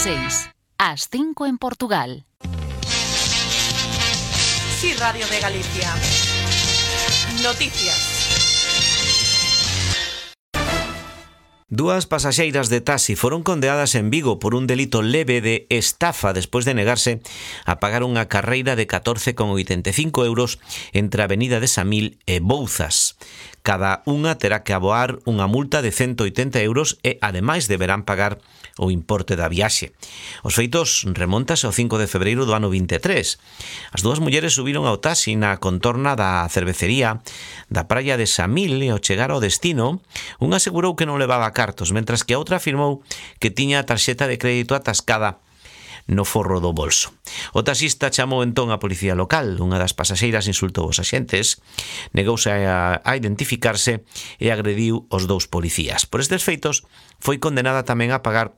6, ás 5 en Portugal. Sí, Radio de Galicia. Noticias. Dúas pasaxeiras de taxi foron condeadas en Vigo por un delito leve de estafa despois de negarse a pagar unha carreira de 14,85 euros entre a Avenida de Samil e Bouzas. Cada unha terá que aboar unha multa de 180 euros e, ademais, deberán pagar o importe da viaxe. Os feitos remontas ao 5 de febreiro do ano 23. As dúas mulleres subiron ao taxi na contorna da cervecería da praia de Samil e ao chegar ao destino, unha asegurou que non levaba cartos, mentras que a outra afirmou que tiña a tarxeta de crédito atascada no forro do bolso. O taxista chamou entón a policía local. Unha das pasaxeiras insultou os axentes, negouse a identificarse e agrediu os dous policías. Por estes feitos, foi condenada tamén a pagar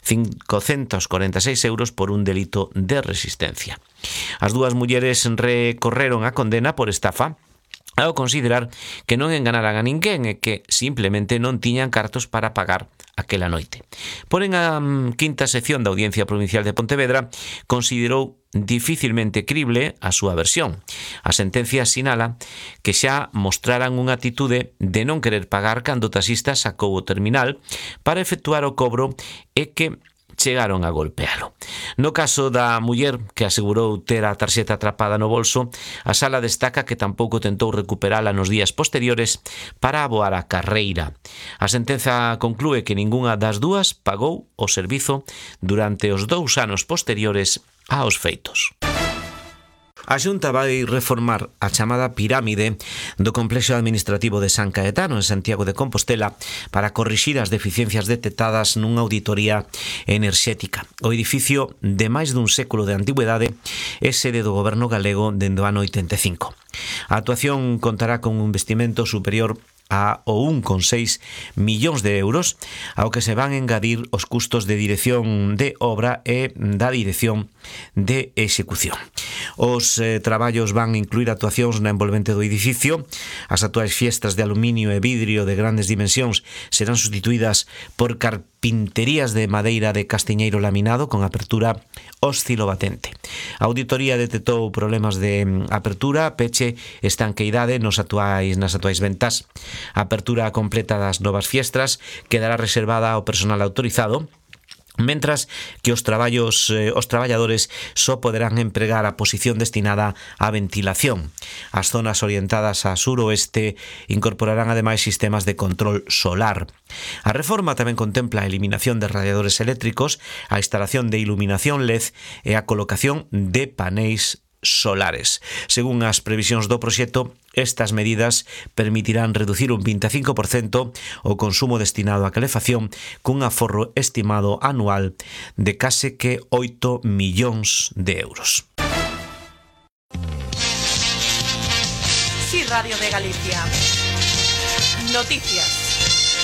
546 euros por un delito de resistencia. As dúas mulleres recorreron a condena por estafa ao considerar que non enganaran a ninguén e que simplemente non tiñan cartos para pagar aquela noite. Porén, a quinta sección da Audiencia Provincial de Pontevedra considerou dificilmente crible a súa versión. A sentencia sinala que xa mostraran unha atitude de non querer pagar cando o taxista sacou o terminal para efectuar o cobro e que chegaron a golpealo. No caso da muller que asegurou ter a tarxeta atrapada no bolso, a sala destaca que tampouco tentou recuperala nos días posteriores para aboar a carreira. A sentenza conclúe que ningunha das dúas pagou o servizo durante os 2 anos posteriores aos feitos. A Xunta vai reformar a chamada pirámide do complexo administrativo de San Caetano en Santiago de Compostela para corrixir as deficiencias detectadas nunha auditoría enerxética. O edificio de máis dun século de antigüedade é sede do goberno galego dende o ano 85. A actuación contará con un investimento superior a 1,6 millóns de euros, ao que se van engadir os custos de dirección de obra e da dirección de execución. Os traballos van incluir actuacións na envolvente do edificio. As actuais fiestras de aluminio e vidrio de grandes dimensións serán sustituídas por carpinterías de madeira de castiñeiro laminado con apertura oscilobatente. A auditoría detectou problemas de apertura, peche, estanqueidade nas atuais ventas. A apertura completa das novas fiestras quedará reservada ao personal autorizado, mentras que os traballadores só poderán empregar a posición destinada á ventilación. As zonas orientadas a suroeste incorporarán ademais sistemas de control solar. A reforma tamén contempla a eliminación de radiadores eléctricos, a instalación de iluminación LED e a colocación de paneis solares. Según as previsións do proxecto, estas medidas permitirán reducir un 25% o consumo destinado á calefacción cun aforro estimado anual de case que 8 millóns de euros. Sí, Radio de Galicia. Noticias.